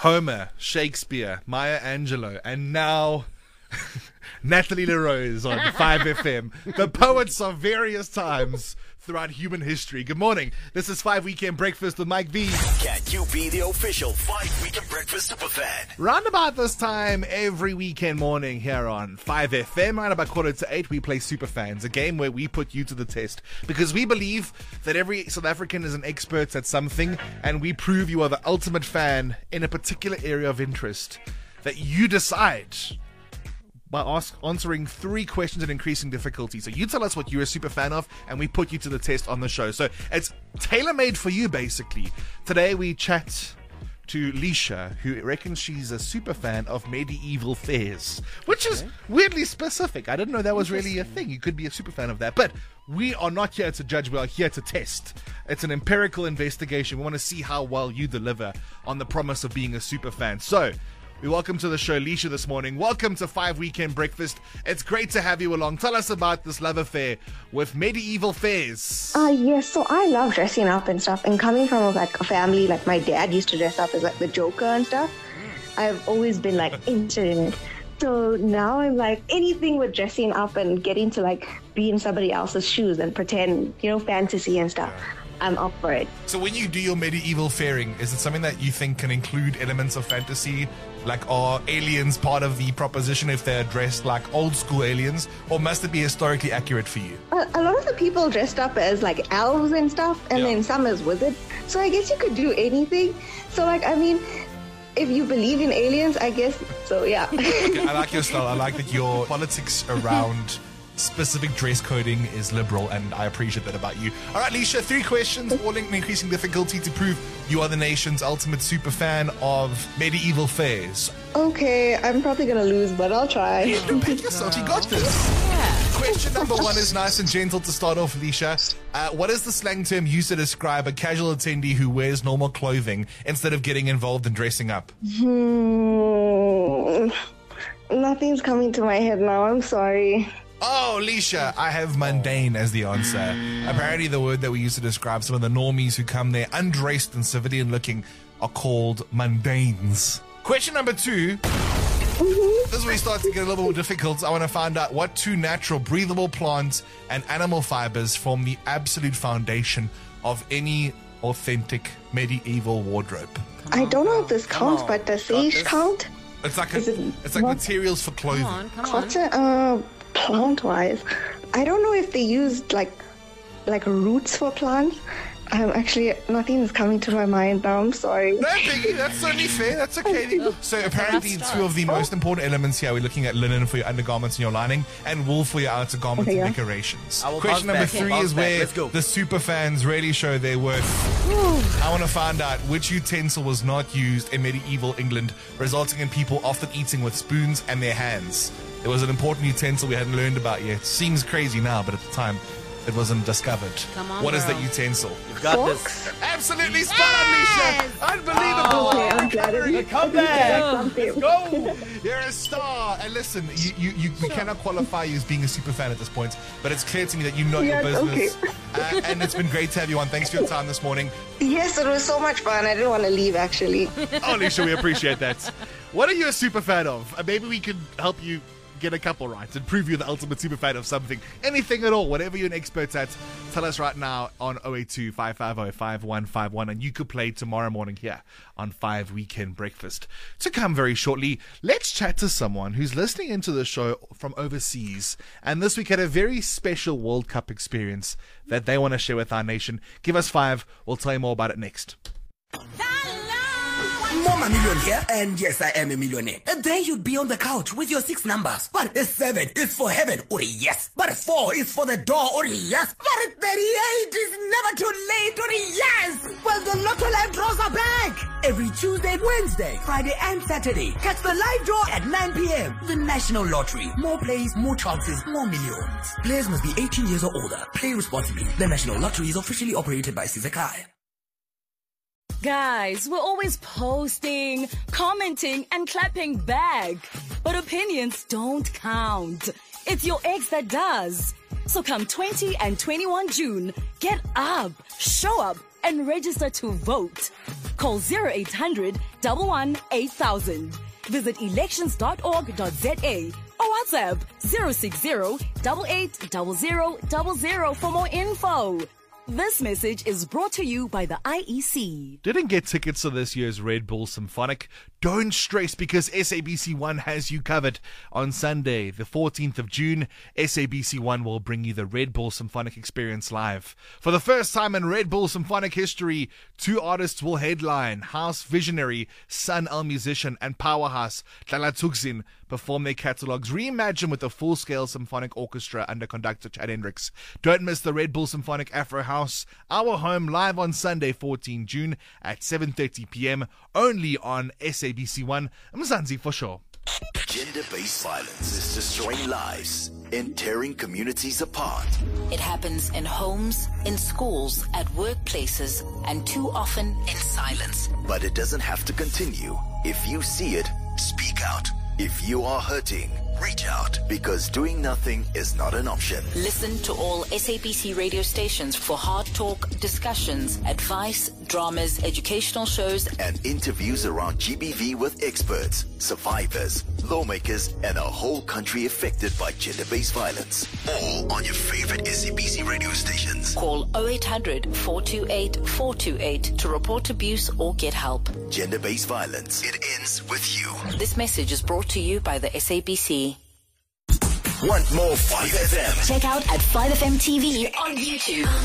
Homer, Shakespeare, Maya Angelou, and now Natalie LaRose on 5FM, the poets of various times throughout human history. Good morning. This is 5 Weekend Breakfast with Mike V. Can you be the official 5 Weekend Breakfast Superfan? Round about this time every weekend morning here on 5FM, right about 7:45, we play Superfans, a game where we put you to the test because we believe that every South African is an expert at something, and we prove you are the ultimate fan in a particular area of interest that you decide by answering 3 questions in increasing difficulty. So you tell us what you're a super fan of, and we put you to the test on the show. So it's tailor-made for you, basically. Today we chat to Leisha, who reckons she's a super fan of medieval fairs, which is weirdly specific. I didn't know that was really a thing. You could be a super fan of that. But we are not here to judge. We are here to test. It's an empirical investigation. We want to see how well you deliver on the promise of being a super fan. So we welcome to the show Leisha this morning. Welcome to 5 Weekend Breakfast. It's great to have you along. Tell us about this love affair with medieval fairs. Yes, so I love dressing up and stuff. And coming from a family, like my dad used to dress up as like the Joker and stuff, I've always been like interested in it. So now I'm like anything with dressing up and getting to like be in somebody else's shoes and pretend, fantasy and stuff. I'm up for it. So when you do your medieval fairing, is it something that you think can include elements of fantasy? Like, are aliens part of the proposition if they're dressed like old school aliens? Or must it be historically accurate for you? A lot of the people dressed up as like elves and stuff, and then some as wizards. So I guess you could do anything. So if you believe in aliens, I guess, so yeah. Okay, I like your style. I like that your politics around specific dress coding is liberal, and I appreciate that about you. All right, Leisha, 3 questions, all in increasing difficulty to prove you are the nation's ultimate super fan of medieval fairs. Okay, I'm probably going to lose, but I'll try. Don't pick yourself, you got this. Question number 1 is nice and gentle to start off, Leisha. What is the slang term used to describe a casual attendee who wears normal clothing instead of getting involved in dressing up? Nothing's coming to my head now, I'm sorry. Oh, Leisha, I have mundane as the answer. Apparently the word that we use to describe some of the normies who come there undressed and civilian looking are called mundanes. Question number 2. This is where it starts to get a little more difficult. I want to find out what 2 natural breathable plants and animal fibers form the absolute foundation of any authentic medieval wardrobe. I don't know if this counts, but does sage count? It's like materials for clothing. Come on. Plant-wise, I don't know if they used like roots for plants. Actually, nothing is coming to my mind now. I'm sorry. No, Piggy, that's certainly fair. That's okay. So apparently 2 of the most important elements here, we're looking at linen for your undergarments and your lining, and wool for your outer garments and decorations. Question number 3 is where the super fans really show their worth. I want to find out which utensil was not used in medieval England, resulting in people often eating with spoons and their hands. It was an important utensil we hadn't learned about yet. Seems crazy now, but at the time, it wasn't discovered. Come on, what is that utensil? You've got this. Absolutely spot on, Leisha. Unbelievable. Okay, I'm glad it Come back. Let's go. You're a star. And listen, we cannot qualify you as being a super fan at this point, but it's clear to me that you know your business. Okay. And it's been great to have you on. Thanks for your time this morning. Yes, it was so much fun. I didn't want to leave, actually. Oh, Leisha, we appreciate that. What are you a super fan of? Maybe we could help you get a couple right and prove you're the ultimate super fan of something. Anything at all, whatever you're an expert at, tell us right now on 082 550 5151, and you could play tomorrow morning here on 5 Weekend Breakfast. To come very shortly, let's chat to someone who's listening into the show from overseas, and this week had a very special World Cup experience that they want to share with our nation. Give us 5, we'll tell you more about it next. Mama Million here, and yes, I am a millionaire. And then you'd be on the couch with your 6 numbers. But 7 is for heaven, or yes. But 4 is for the door, or yes. But 38 is never too late, or yes. Well, the Lotto Live draws are back. Every Tuesday, Wednesday, Friday, and Saturday. Catch the live draw at 9 p.m. The National Lottery. More plays, more chances, more millions. Players must be 18 years or older. Play responsibly. The National Lottery is officially operated by Sizakai. Guys, we're always posting, commenting, and clapping back. But opinions don't count. It's your ex that does. So come 20 and 21 June, get up, show up, and register to vote. Call 0800 11 8000. Visit elections.org.za or WhatsApp 060 88 0000 for more info. This message is brought to you by the IEC. Didn't get tickets to this year's Red Bull Symphonic? Don't stress, because SABC One has you covered. On Sunday, the 14th of June, SABC One will bring you the Red Bull Symphonic Experience live. For the first time in Red Bull Symphonic history, 2 artists will headline. House visionary Sun El musician and powerhouse Tlala Thukzin perform their catalogues reimagined with a full-scale symphonic orchestra under conductor Chad Hendricks. Don't miss the Red Bull Symphonic Afro House, our home, live on Sunday, 14 June at 7:30 p.m. only on SABC One. Mzansi for sure. Gender-based violence is destroying lives and tearing communities apart. It happens in homes, in schools, at workplaces, and too often in silence. But it doesn't have to continue. If you see it, speak out. If you are hurting, reach out, because doing nothing is not an option. Listen to all SABC radio stations for hard talk, discussions, advice, dramas, educational shows, And interviews around GBV with experts, survivors, lawmakers, and a whole country affected by gender-based violence. All on your favorite SABC radio stations. Call 0800 428 428 to report abuse or get help. Gender-based violence. It ends with you. This message is brought to you by the SABC. Want more 5FM? Check out at 5FM TV on YouTube.